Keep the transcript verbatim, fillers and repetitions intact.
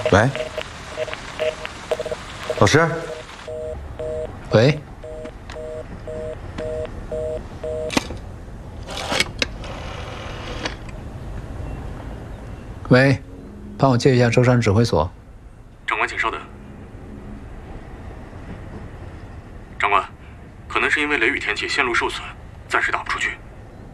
喂，老师。 喂。喂，帮我接一下舟山指挥所。 长官，请稍等。长官，可能是因为雷雨天气线路受损，暂时打不出去。